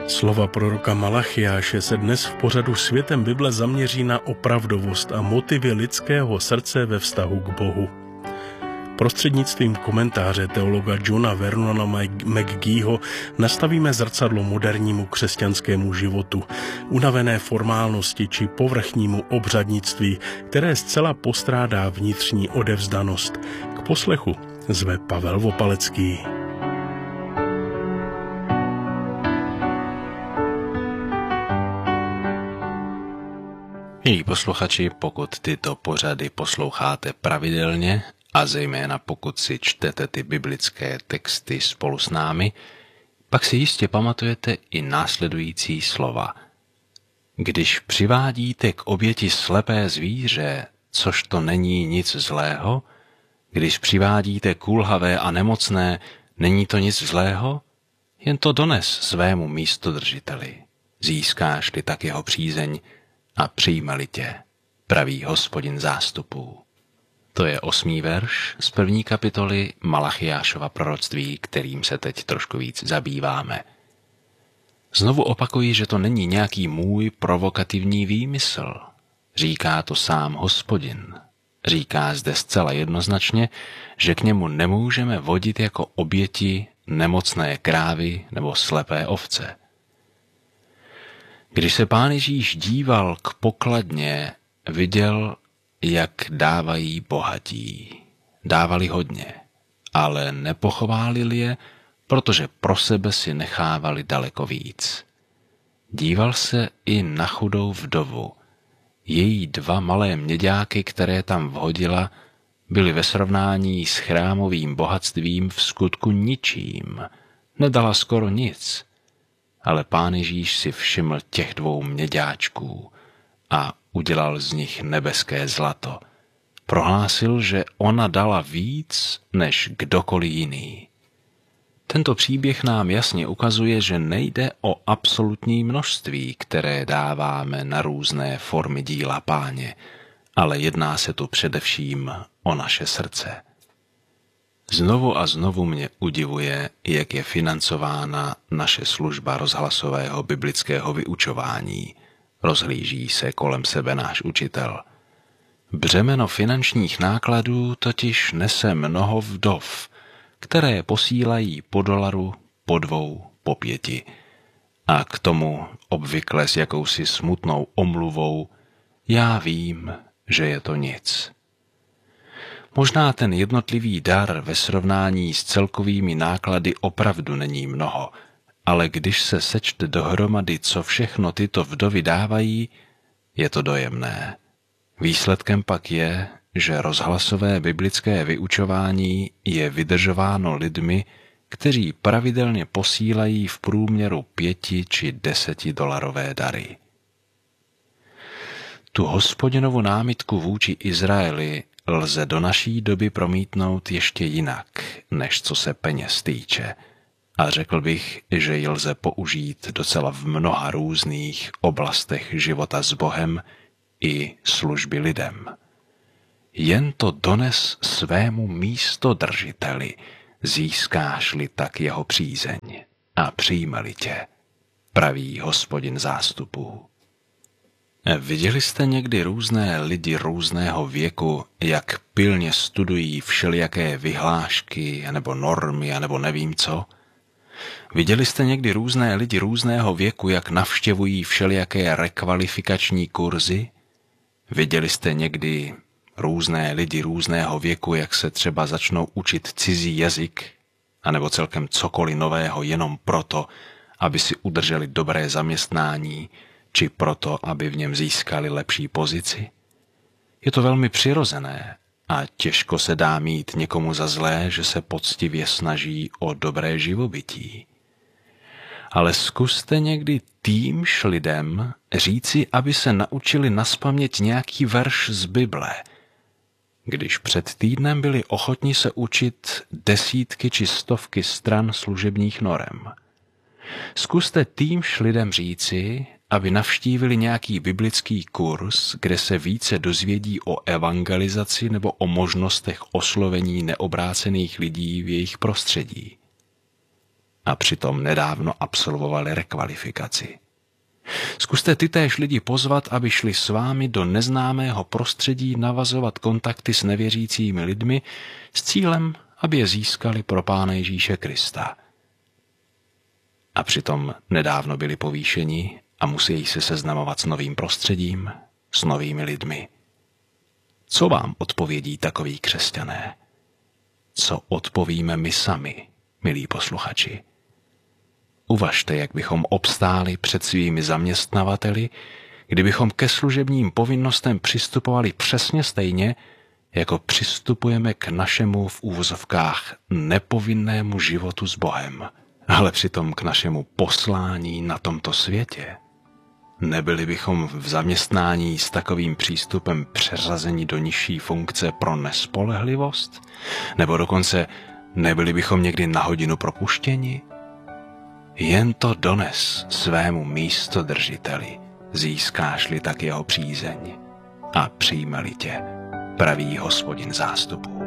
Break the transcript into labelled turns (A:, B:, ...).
A: Slova proroka Malachiáše se dnes v pořadu Světem Bible zaměří na opravdovost a motivy lidského srdce ve vztahu k Bohu. Prostřednictvím komentáře teologa Johna Vernona McGeeho nastavíme zrcadlo modernímu křesťanskému životu, unavené formálnosti či povrchnímu obřadnictví, které zcela postrádá vnitřní odevzdanost. K poslechu zve Pavel Vopalecký.
B: Milí posluchači, pokud tyto pořady posloucháte pravidelně a zejména pokud si čtete ty biblické texty spolu s námi, pak si jistě pamatujete i následující slova. Když přivádíte k oběti slepé zvíře, což to není nic zlého, když přivádíte kulhavé a nemocné, není to nic zlého, jen to dones svému místodržiteli. Získáš-li tak jeho přízeň a přijme-li tě, praví Hospodin zástupů. To je 8. verš z 1. kapitoly Malachiášova proroctví, kterým se teď trošku víc zabýváme. Znovu opakuji, že to není nějaký můj provokativní výmysl. Říká to sám Hospodin. Říká zde zcela jednoznačně, že k němu nemůžeme vodit jako oběti nemocné krávy nebo slepé ovce. Když se Pán Ježíš díval k pokladně, viděl, jak dávají bohatí. Dávali hodně, ale nepochválili je, protože pro sebe si nechávali daleko víc. Díval se i na chudou vdovu. Její 2 malé měďáky, které tam vhodila, byly ve srovnání s chrámovým bohatstvím v skutku ničím. Nedala skoro nic. Ale Pán Ježíš si všiml těch 2 měďáčků a udělal z nich nebeské zlato. Prohlásil, že ona dala víc než kdokoliv jiný. Tento příběh nám jasně ukazuje, že nejde o absolutní množství, které dáváme na různé formy díla Páně, ale jedná se tu především o naše srdce. Znovu a znovu mě udivuje, jak je financována naše služba rozhlasového biblického vyučování. Rozhlíží se kolem sebe náš učitel. Břemeno finančních nákladů totiž nese mnoho vdov, které posílají po $1, po 2, po 5. A k tomu obvykle s jakousi smutnou omluvou: já vím, že je to nic. Možná ten jednotlivý dar ve srovnání s celkovými náklady opravdu není mnoho, ale když se sečte dohromady, co všechno tyto vdovy dávají, je to dojemné. Výsledkem pak je, že rozhlasové biblické vyučování je vydržováno lidmi, kteří pravidelně posílají v průměru 5 či 10 dolarové dary. Tu Hospodinovu námitku vůči Izraeli lze do naší doby promítnout ještě jinak, než co se peněz týče. A řekl bych, že ji lze použít docela v mnoha různých oblastech života s Bohem i služby lidem. Jen to dones svému místodržiteli, získáš-li tak jeho přízeň a přijme-li tě, praví Hospodin zástupů. Viděli jste někdy různé lidi různého věku, jak pilně studují všelijaké vyhlášky, nebo normy, nebo nevím co? Viděli jste někdy různé lidi různého věku, jak navštěvují všelijaké rekvalifikační kurzy? Viděli jste někdy různé lidi různého věku, jak se třeba začnou učit cizí jazyk, anebo celkem cokoliv nového jenom proto, aby si udrželi dobré zaměstnání, či proto, aby v něm získali lepší pozici? Je to velmi přirozené a těžko se dá mít někomu za zlé, že se poctivě snaží o dobré živobytí. Ale zkuste někdy týmž lidem říci, aby se naučili nazpaměť nějaký verš z Bible, když před týdnem byli ochotni se učit 10 či 100 stran služebních norem. Zkuste týmž lidem říci, aby navštívili nějaký biblický kurz, kde se více dozvědí o evangelizaci nebo o možnostech oslovení neobrácených lidí v jejich prostředí. a přitom nedávno absolvovali rekvalifikaci. Zkuste tytéž lidi pozvat, aby šli s vámi do neznámého prostředí navazovat kontakty s nevěřícími lidmi s cílem, aby je získali pro Pána Ježíše Krista. A přitom nedávno byli povýšeni a musí se seznamovat s novým prostředím, s novými lidmi. Co vám odpovědí takoví křesťané? Co odpovíme my sami, milí posluchači? Uvažte, jak bychom obstáli před svými zaměstnavateli, kdybychom ke služebním povinnostem přistupovali přesně stejně, jako přistupujeme k našemu v úvozovkách nepovinnému životu s Bohem, ale přitom k našemu poslání na tomto světě. Nebyli bychom v zaměstnání s takovým přístupem přeřazeni do nižší funkce pro nespolehlivost? Nebo dokonce nebyli bychom někdy na hodinu propuštěni? Jen to dones svému místodržiteli, získáš-li tak jeho přízeň a přijme-li tě, pravý Hospodin zástupů.